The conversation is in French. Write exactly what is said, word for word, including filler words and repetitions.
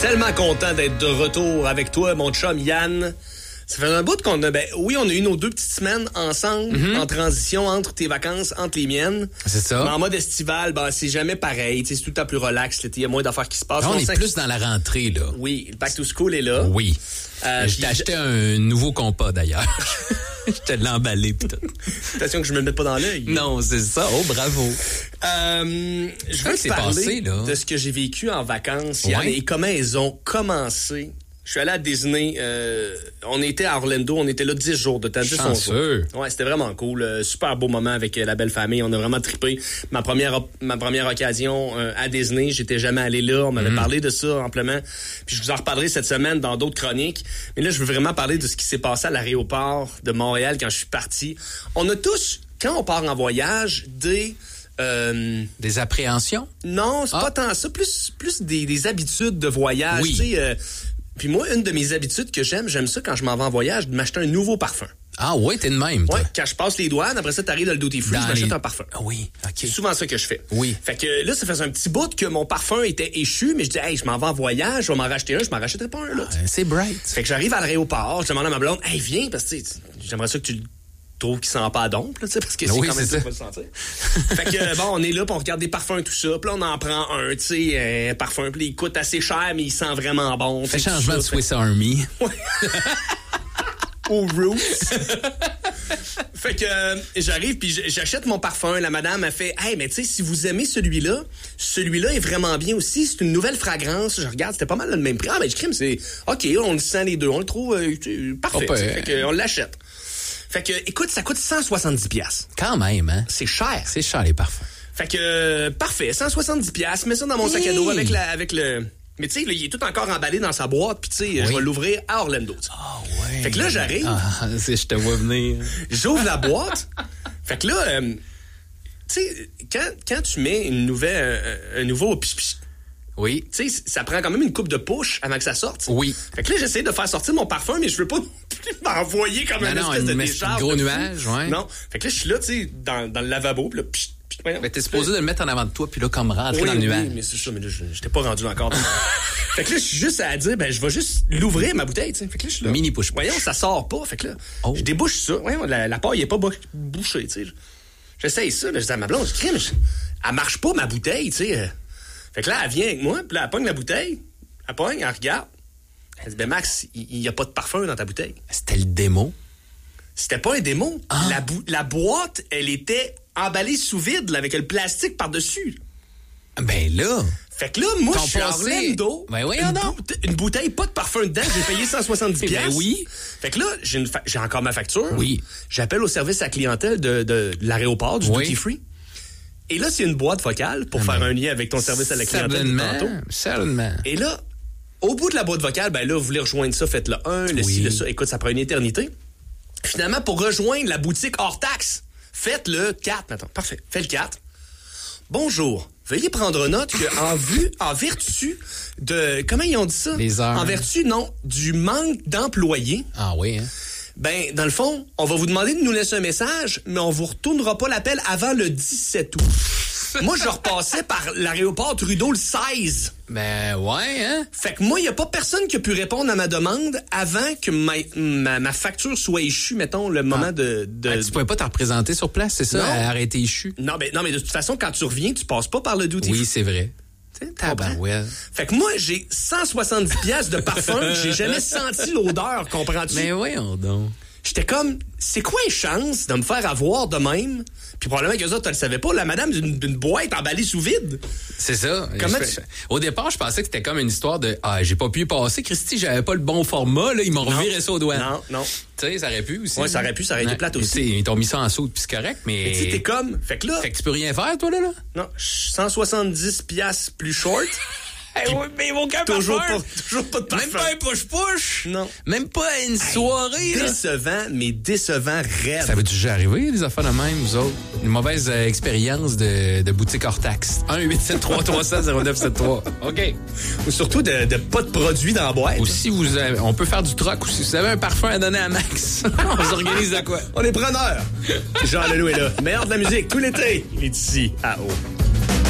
Tellement content d'être de retour avec toi, mon chum Yann. Ça fait un bout qu'on a... Ben, oui, on a eu nos deux petites semaines ensemble, mm-hmm. en transition entre tes vacances, entre les miennes. C'est ça. Mais en mode estival, ben, c'est jamais pareil. C'est tout le temps plus relax. Il y a moins d'affaires qui se passent. Là, on, on est sait... plus dans la rentrée, là. Oui, le back to school est là. Oui. Euh, je t'ai acheté un nouveau compas, d'ailleurs. Je te l'ai emballé, putain. Attention que je me le mette pas dans l'œil. Non, c'est ça. Oh, bravo. Euh, je veux te parler passé, là? de ce que j'ai vécu en vacances hier ouais. et comment elles ont commencé. Je suis allé à Disney. Euh, on était à Orlando. On était là dix jours de temps. Chanceux. Ouais, c'était vraiment cool. Euh, super beau moment avec euh, la belle famille. On a vraiment trippé. Ma première, ma première occasion euh, à Disney. J'étais jamais allé là. On m'avait mm. parlé de ça amplement. Puis je vous en reparlerai cette semaine dans d'autres chroniques. Mais là, je veux vraiment parler de ce qui s'est passé à l'aéroport de Montréal quand je suis parti. On a tous, quand on part en voyage, des... Euh, des appréhensions? Non, c'est ah. pas tant ça. Plus, plus des, des habitudes de voyage. Oui. Tu sais... Euh, Puis moi, une de mes habitudes que j'aime, j'aime ça quand je m'en vais en voyage, de m'acheter un nouveau parfum. Ah ouais, t'es de même, toi. Ouais, quand je passe les douanes, après ça, t'arrives dans le duty free, je m'achète les... un parfum. Ah oui, OK. C'est souvent ça que je fais. Oui. Fait que là, ça faisait un petit bout que mon parfum était échu, mais je dis, hey, je m'en vais en voyage, je vais m'en racheter un, je m'en rachèterai pas un, là. Ah, c'est bright. Fait que j'arrive à l'aéroport, je demande à ma blonde, hey, viens, parce que j'aimerais ça que tu trouves qu'il sent pas à dompe, là, tu sais, parce que c'est oui, quand même c'est ça qu'il va le sentir. Fait que, bon, on est là, puis on regarde des parfums, tout ça, puis là, on en prend un, tu sais, un parfum, puis il coûte assez cher, mais il sent vraiment bon. Fait changement de Swiss fait... Army. Ouais. Au Roots. Fait que euh, j'arrive puis j'achète mon parfum. La madame a fait, hey, mais tu sais, si vous aimez celui-là, celui-là est vraiment bien aussi. C'est une nouvelle fragrance. Je regarde, c'était pas mal le même prix. Ah, ben je crime, c'est ok, on le sent les deux, on le trouve euh, parfait. Oh, fait que on l'achète. Fait que, écoute, ça coûte cent soixante-dix dollars. Quand même, hein? C'est cher. C'est cher, les parfums. Fait que, euh, parfait, cent soixante-dix dollars. Mets ça dans mon hey. sac à dos avec, la, avec le... Mais tu sais, il est tout encore emballé dans sa boîte, puis tu sais, oui. je vais l'ouvrir à Orlando. Ah oh, ouais. Fait que là, j'arrive. Ah, si je te vois venir. J'ouvre la boîte. Fait que là, euh, tu sais, quand, quand tu mets une nouvelle, un, un nouveau... Pis, pis, oui. Tu sais, ça prend quand même une coupe de push avant que ça sorte. Oui. Fait que là, j'essaie de faire sortir mon parfum, mais je veux pas m'envoyer comme un espèce de décharge. Un gros nuage, ouais. Non. Fait que là, je suis là, tu sais, dans, dans le lavabo, puis là, pis, pis, mais t'es supposé de le mettre en avant de toi, puis là, comme rentrer oui, dans le nuage. Oui, mais c'est ça, mais là, j'étais pas rendu encore. Fait que là, je suis juste à dire, ben, je vais juste l'ouvrir, ma bouteille, tu sais. Fait que là, je suis là. Mini push. Voyons, ça sort pas. Fait que là, oh. je débouche ça. Voyons, la, la paille est pas bouchée, tu sais. J'essaye ça, là, je dis à ma blonde, je crime, elle marche pas, ma bouteille, tu sais. Fait que là, elle vient avec moi, puis là, elle pogne la bouteille, elle pogne, elle regarde. Elle dit, ben Max, il n'y a pas de parfum dans ta bouteille. C'était le démo? C'était pas un démo. Ah. La, bou- la boîte, elle était emballée sous vide, là, avec le plastique par-dessus. Ben là... Fait que là, moi, je suis à Orlando. Ben oui, une, bou- une bouteille, pas de parfum dedans, j'ai payé cent soixante-dix dollars. Ben oui. Fait que là, j'ai, une fa- j'ai encore ma facture. Oui. J'appelle au service à clientèle de, de, de l'aéroport, du oui. duty free. Et là, c'est une boîte vocale pour ah faire ben, un lien avec ton service à la clientèle de tantôt. Certainement. Et là, au bout de la boîte vocale, ben là, vous voulez rejoindre ça, faites le un, le oui. ci, le ça. Écoute, ça prend une éternité. Finalement, pour rejoindre la boutique hors taxe, faites le quatre maintenant. Parfait. Fais le quatre. Bonjour. Veuillez prendre note qu'en vue, en vertu de... Comment ils ont dit ça? Les heures. En vertu, non, du manque d'employés. Ah oui, hein? Ben, dans le fond, on va vous demander de nous laisser un message, mais on vous retournera pas l'appel avant le dix-sept août. Moi, je repassais par l'aéroport Trudeau le seize. Ben, ouais, hein? Fait que moi, il n'y a pas personne qui a pu répondre à ma demande avant que ma, ma, ma facture soit échue, mettons, le moment ah. de... de... Ah, tu pouvais pas t'en représenter sur place, c'est ça? Non. Elle aurait été échue. Non, mais, non, mais de toute façon, quand tu reviens, tu passes pas par le duty free. Oui, c'est vrai. Ah ben ouais. Fait que moi, j'ai cent soixante-dix piastres de parfum, j'ai jamais senti l'odeur, comprends-tu? Mais voyons donc. J'étais comme, c'est quoi les chances de me faire avoir de même? Puis probablement que ça, tu le savais pas, la madame d'une, d'une boîte emballée sous vide. C'est ça. Comment je, tu... Au départ, je pensais que c'était comme une histoire de « Ah, j'ai pas pu y passer, Christy, j'avais pas le bon format, là, ils m'ont reviré ça aux douanes. » Non, non. Tu sais, ça aurait pu aussi. Oui, ça aurait pu, ça aurait été plate aussi. Ils t'ont mis ça en soude, puis c'est correct, mais... Mais tu sais, t'es comme, fait que là... Fait que tu peux rien faire, toi, là, là? Non, cent soixante-dix piastres plus short... Hey, oui, mais ils vont quand même toujours pas, toujours pas de parfum. Même pas un push-push. Non. Même pas une hey, soirée. Décevant, là. Mais décevant raide. Ça veut-tu déjà arriver, des affaires de même, vous autres? Une mauvaise euh, expérience de, de boutique hors taxe. un huit sept trois trois zéro zéro neuf sept trois. OK. Ou surtout de, de pas de produits dans la boîte. Ou si vous avez, on peut faire du troc aussi. Si vous avez un parfum à donner à Max, on s'organise à quoi? On est preneurs. Jean Leloup est là. Meilleur de la musique tout l'été. Il est ici à haut.